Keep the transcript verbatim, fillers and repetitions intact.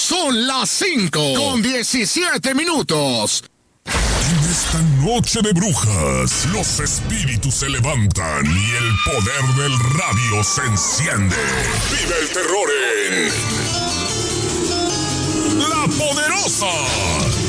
Son las cinco con diecisiete minutos. En esta noche de brujas, los espíritus se levantan y el poder del radio se enciende. Vive el terror en La Poderosa.